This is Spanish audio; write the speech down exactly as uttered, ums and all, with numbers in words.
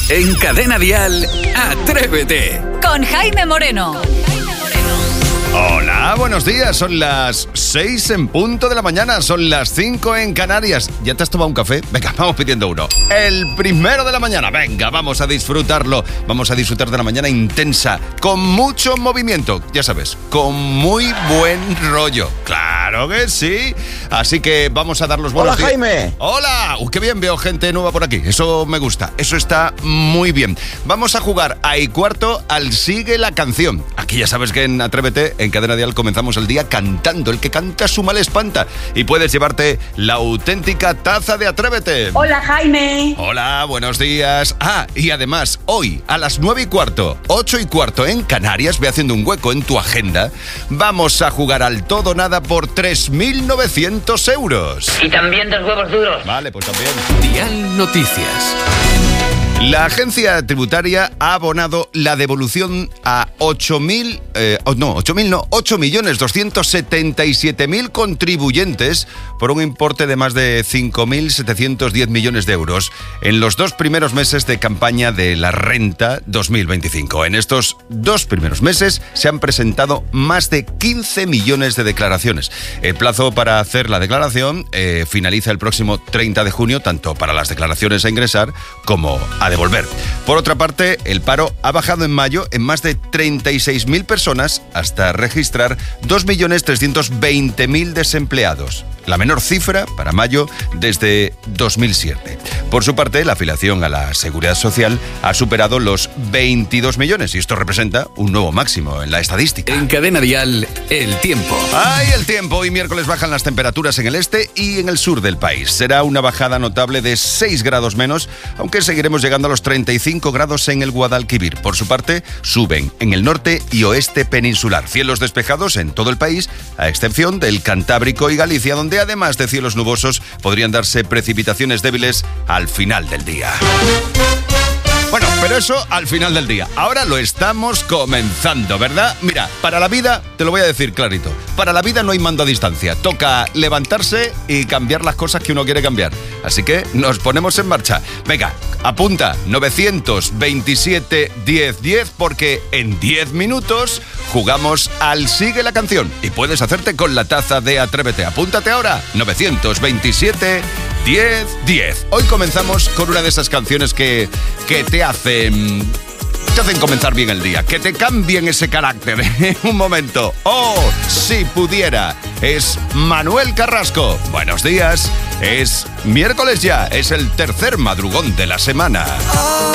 En Cadena Dial, Atrévete. Con Jaime Moreno. Hola, buenos días. Son las seis en punto de la mañana. Son las cinco en Canarias. ¿Ya te has tomado un café? Venga, vamos pidiendo uno. El primero de la mañana. Venga, vamos a disfrutarlo. Vamos a disfrutar de la mañana intensa, con mucho movimiento. Ya sabes, con muy buen rollo. Claro que sí. Así que vamos a dar los buenos días. Hola, Jaime. Hola. Uh, qué bien, veo gente nueva por aquí. Eso me gusta. Eso está muy bien. Vamos a jugar a y cuarto al Sigue la Canción. Aquí ya sabes que en Atrévete, en Cadena Dial, comenzamos el día cantando. El que canta su mal espanta. Y puedes llevarte la auténtica taza de Atrévete. Hola, Jaime. Hola, buenos días. Ah, y además, hoy a las nueve y cuarto, ocho y cuarto en Canarias, ve haciendo un hueco en tu agenda, vamos a jugar al todo nada por tres mil novecientos euros. Y también dos huevos duros. Vale, pues también. Dial Noticias. La agencia tributaria ha abonado la devolución a ocho mil, eh, no, ocho mil no, ocho millones doscientos setenta y siete mil contribuyentes por un importe de más de cinco mil setecientos diez millones de euros en los dos primeros meses de campaña de la renta dos mil veinticinco. En estos dos primeros meses se han presentado más de quince millones de declaraciones. El plazo para hacer la declaración eh, finaliza el próximo treinta de junio, tanto para las declaraciones a ingresar como a devolver. Por otra parte, el paro ha bajado en mayo en más de treinta y seis mil personas hasta registrar dos millones trescientos veinte mil desempleados, la menor cifra para mayo desde dos mil siete. Por su parte, la afiliación a la Seguridad Social ha superado los veintidós millones y esto representa un nuevo máximo en la estadística. En Cadena Dial, el tiempo. ¡Ay, el tiempo! Hoy miércoles bajan las temperaturas en el este y en el sur del país. Será una bajada notable de seis grados menos, aunque seguiremos llegando a los treinta y cinco grados en el Guadalquivir. Por su parte, suben en el norte y oeste peninsular. Cielos despejados en todo el país, a excepción del Cantábrico y Galicia, donde además de cielos nubosos podrían darse precipitaciones débiles al final del día. Bueno, pero eso al final del día. Ahora lo estamos comenzando, ¿verdad? Mira, para la vida, te lo voy a decir clarito, para la vida no hay mando a distancia. Toca levantarse y cambiar las cosas que uno quiere cambiar. Así que nos ponemos en marcha. Venga, apunta, nueve veintisiete diez diez, porque en diez minutos jugamos al Sigue la Canción y puedes hacerte con la taza de Atrévete. Apúntate ahora, nueve veintisiete diez diez. Hoy comenzamos con una de esas canciones que, que te hacen... te hacen comenzar bien el día, que te cambien ese carácter. Un momento. ¡Oh, si pudiera! Es Manuel Carrasco. Buenos días. Es miércoles ya. Es el tercer madrugón de la semana. Oh,